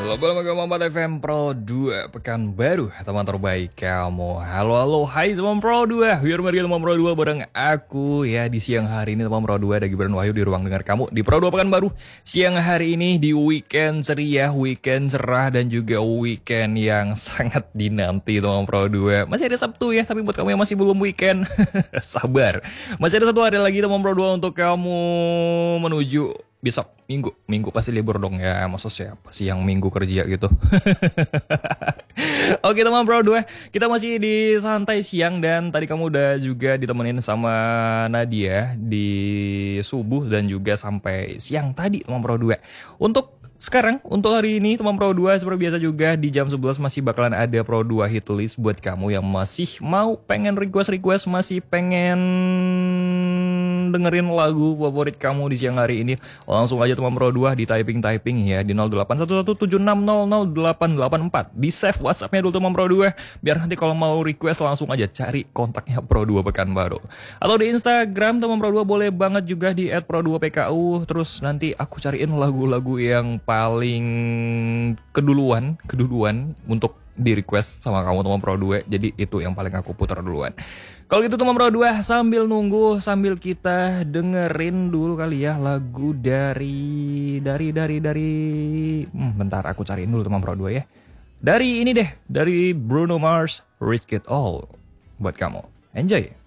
Lomba 4 FM Pro 2 Pekan baru teman terbaik kamu. Halo hai teman Pro 2. Biar mari teman Pro 2 bareng aku ya di siang hari ini teman Pro 2 ada Gibran Wahyu di ruang dengar kamu di Pro 2 Pekan baru. Siang hari ini di weekend ceria, weekend cerah dan juga weekend yang sangat dinanti teman Pro 2. Masih ada Sabtu ya, tapi buat kamu yang masih belum weekend sabar. Masih ada satu hari lagi teman Pro 2 untuk kamu menuju besok minggu pasti libur dong ya, maksud siapa sih yang minggu kerja gitu. Oke teman Pro 2, kita masih di santai siang dan tadi kamu udah juga ditemenin sama Nadia di subuh dan juga sampai siang tadi teman Pro 2. Untuk hari ini teman Pro 2 seperti biasa juga di jam 11 masih bakalan ada Pro 2 hit list buat kamu yang masih mau pengen request masih pengen dengerin lagu favorit kamu di siang hari ini. Langsung aja teman Pro 2 di typing ya di 081176000884. Di save WhatsApp-nya dulu teman Pro 2 biar nanti kalau mau request langsung aja cari kontaknya Pro 2 Pekanbaru. Atau di Instagram teman Pro 2 boleh banget juga di @pro2pku. Terus nanti aku cariin lagu-lagu yang paling keduluan untuk di request sama kamu teman Pro 2. Jadi itu yang paling aku putar duluan. Kalau gitu teman Pro 2 sambil nunggu sambil kita dengerin dulu kali ya lagu dari bentar aku cariin dulu teman Pro 2 ya. Dari ini deh, dari Bruno Mars, Risk It All buat kamu. Enjoy.